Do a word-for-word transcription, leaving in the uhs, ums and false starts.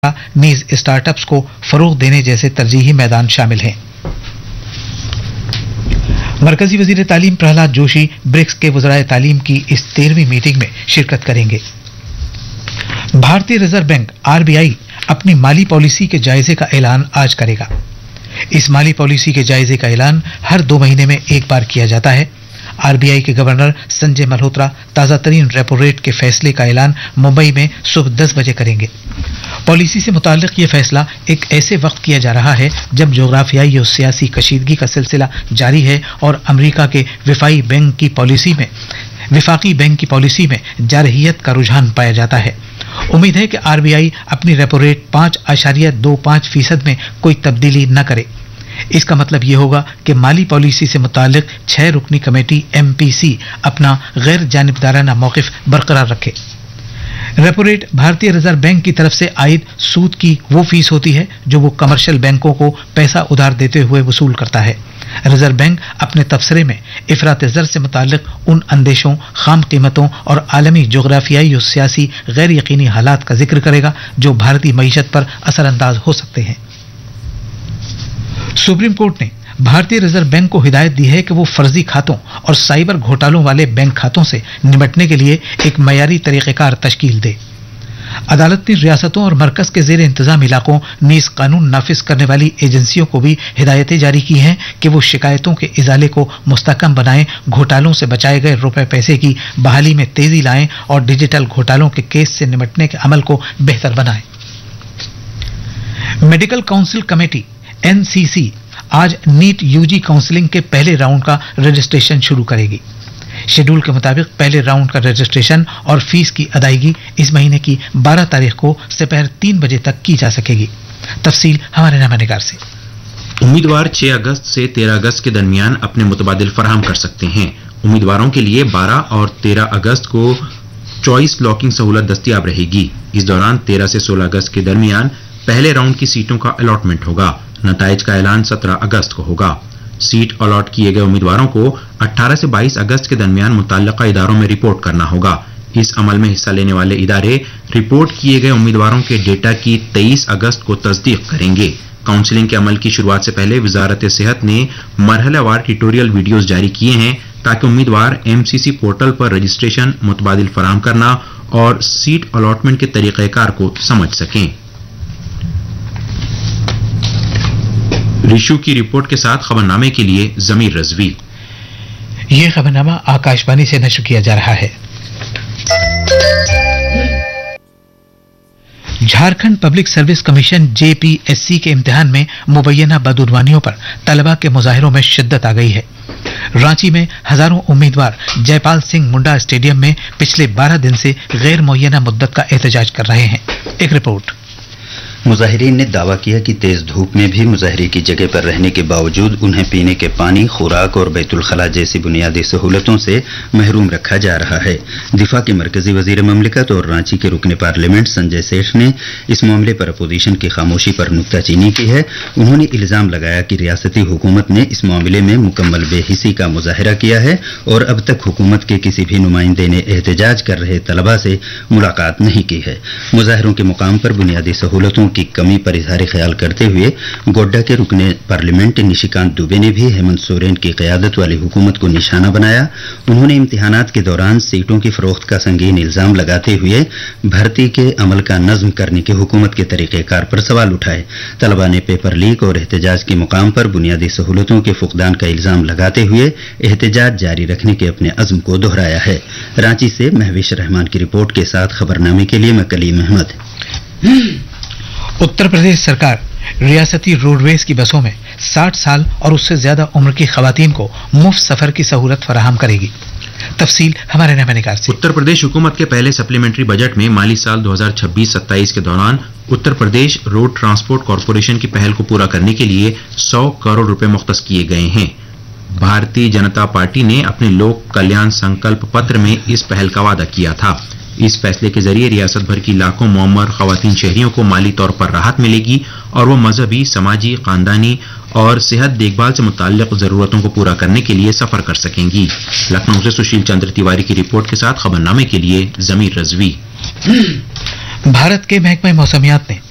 نیز start ups کو فروغ دینے جیسے ترجیحی میدان شامل ہیں۔ مرکزی وزیر تعلیم پرہلاد جوشی برکس کے وزرائے تعلیم کی اس تیرہویں میٹنگ میں شرکت کریں گے۔ بھارتی ریزرو بینک آر بی آئی اپنی مالی پالیسی کے جائزے کا اعلان آج کرے گا۔ اس مالی پالیسی کے جائزے کا اعلان ہر دو مہینے میں ایک بار کیا جاتا ہے۔ آر بی آئی کے گورنر سنجے ملہوترا تازہ ترین ریپو ریٹ کے فیصلے کا اعلان ممبئی میں صبح دس بجے کریں گے۔ پالیسی سے متعلق یہ فیصلہ ایک ایسے وقت کیا جا رہا ہے جب جغرافیائی اور سیاسی کشیدگی کا سلسلہ جاری ہے اور امریکہ کے وفاقی بینک کی پالیسی میں وفاقی بینک کی پالیسی میں جارحیت کا رجحان پایا جاتا ہے۔ امید ہے کہ آر بی آئی اپنی ریپو ریٹ پانچ اشاریہ دو پانچ فیصد میں کوئی تبدیلی نہ کرے۔ اس کا مطلب یہ ہوگا کہ مالی پالیسی سے متعلق چھ رکنی کمیٹی ایم پی سی اپنا غیر جانبدارانہ موقف برقرار رکھے۔ ریپو ریٹ بھارتی ریزرو بینک کی طرف سے عائد سود کی وہ فیس ہوتی ہے جو وہ کمرشل بینکوں کو پیسہ ادھار دیتے ہوئے وصول کرتا ہے۔ ریزرو بینک اپنے تبصرے میں افراط زر سے متعلق ان اندیشوں، خام قیمتوں اور عالمی جغرافیائی اور سیاسی غیر یقینی حالات کا ذکر کرے گا جو بھارتی معیشت پر اثر انداز ہو سکتے ہیں۔ سپریم کورٹ نے بھارتی ریزرو بینک کو ہدایت دی ہے کہ وہ فرضی کھاتوں اور سائبر گھوٹالوں والے بینک کھاتوں سے نمٹنے کے لیے ایک معیاری طریقہ کار تشکیل دے۔ عدالت نے ریاستوں اور مرکز کے زیر انتظام علاقوں نیز قانون نافذ کرنے والی ایجنسیوں کو بھی ہدایتیں جاری کی ہیں کہ وہ شکایتوں کے ازالے کو مستحکم بنائیں، گھوٹالوں سے بچائے گئے روپے پیسے کی بحالی میں تیزی لائیں اور ڈیجیٹل گھوٹالوں کے کیس سے نمٹنے کے عمل کو بہتر بنائیں۔ Medical council committee N C سی آج نیٹ یو جی کاؤنسلنگ کے پہلے راؤنڈ کا رجسٹریشن شروع کرے گی۔ شیڈول کے مطابق پہلے راؤنڈ کا رجسٹریشن اور فیس کی ادائیگی اس مہینے کی بارہ تاریخ کو دوپہر تین بجے تک کی جا سکے گی۔ تفصیل ہمارے نامہ نگار سے۔ امیدوار چھ اگست سے تیرہ اگست کے درمیان اپنے متبادل فراہم کر سکتے ہیں۔ امیدواروں کے لیے بارہ اور تیرہ اگست کو چوائس لاکنگ سہولت دستیاب رہے گی۔ اس دوران تیرہ سے سولہ اگست کے درمیان پہلے راؤنڈ کی سیٹوں کا الاٹمنٹ ہوگا۔ نتائج کا اعلان سترہ اگست کو ہوگا۔ سیٹ الاٹ کیے گئے امیدواروں کو اٹھارہ سے بائیس اگست کے درمیان متعلقہ اداروں میں رپورٹ کرنا ہوگا۔ اس عمل میں حصہ لینے والے ادارے رپورٹ کیے گئے امیدواروں کے ڈیٹا کی تیئیس اگست کو تصدیق کریں گے۔ کاؤنسلنگ کے عمل کی شروعات سے پہلے وزارت صحت نے مرحلہ وار ٹیوٹوریل ویڈیوز جاری کیے ہیں تاکہ امیدوار ایم سی سی پورٹل پر رجسٹریشن، متبادل فراہم کرنا اور سیٹ الاٹمنٹ کے طریقہ کار کو سمجھ سکیں۔ ریشو کی رپورٹ کے ساتھ خبرنامے کے لیے ضمیر رضوی۔ یہ خبرنامہ آکاش وانی سے نشر کیا جا رہا ہے۔ جھارکھنڈ پبلک سروس کمیشن جے پی ایس سی کے امتحان میں مبینہ بدعنوانیوں پر طلبہ کے مظاہروں میں شدت آ گئی ہے۔ رانچی میں ہزاروں امیدوار جے پال سنگھ منڈا اسٹیڈیم میں پچھلے بارہ دن سے غیر معینہ مدت کا احتجاج کر رہے ہیں۔ ایک رپورٹ۔ مظاہرین نے دعویٰ کیا کہ تیز دھوپ میں بھی مظاہرے کی جگہ پر رہنے کے باوجود انہیں پینے کے پانی، خوراک اور بیت الخلاء جیسی بنیادی سہولتوں سے محروم رکھا جا رہا ہے۔ دفاع کے مرکزی وزیر مملکت اور رانچی کے رکن پارلیمنٹ سنجے سیٹھ نے اس معاملے پر اپوزیشن کی خاموشی پر نکتہ چینی کی ہے۔ انہوں نے الزام لگایا کہ ریاستی حکومت نے اس معاملے میں مکمل بے حسی کا مظاہرہ کیا ہے اور اب تک حکومت کے کسی بھی نمائندے نے احتجاج کر رہے طلباء سے ملاقات نہیں کی ہے۔ مظاہروں کے مقام پر بنیادی سہولتوں کی کمی پر اظہار خیال کرتے ہوئے گوڈا کے رکن پارلیمنٹ نشیکانت دوبے نے بھی ہیمنت سورین کی قیادت والی حکومت کو نشانہ بنایا۔ انہوں نے امتحانات کے دوران سیٹوں کی فروخت کا سنگین الزام لگاتے ہوئے بھرتی کے عمل کا نظم کرنے کے حکومت کے طریقہ کار پر سوال اٹھائے۔ طلباء نے پیپر لیک اور احتجاج کے مقام پر بنیادی سہولتوں کے فقدان کا الزام لگاتے ہوئے احتجاج جاری رکھنے کے اپنے عزم کو دہرایا ہے۔ رانچی سے مہوش رحمان کی رپورٹ کے ساتھ خبرنامے کے لیے میں کلیم احمد۔ اتر پردیش سرکار ریاستی روڈ ویز کی بسوں میں ساٹھ سال اور اس سے زیادہ عمر کی خواتین کو مفت سفر کی سہولت فراہم کرے گی۔ تفصیل ہمارے نامہ نگار سے۔ اتر پردیش حکومت کے پہلے سپلیمنٹری بجٹ میں مالی سال دو ہزار چھبیس ستائیس کے دوران Uttar Pradesh road transport corporation کی پہل کو پورا کرنے کے لیے سو کروڑ روپے مختص کیے گئے ہیں۔ بھارتی جنتا پارٹی نے اپنے لوک کلیان سنکلپ پتر میں اس پہل کا وعدہ کیا تھا۔ اس فیصلے کے ذریعے ریاست بھر کی لاکھوں معمر خواتین شہریوں کو مالی طور پر راحت ملے گی اور وہ مذہبی، سماجی، خاندانی اور صحت دیکھ بھال سے متعلق ضرورتوں کو پورا کرنے کے لیے سفر کر سکیں گی۔ لکھنؤ سے سشیل چندر تیواری کی رپورٹ کے ساتھ خبرنامے کے لیے ضمیر رضوی۔ بھارت کے محکمہ موسمیات نے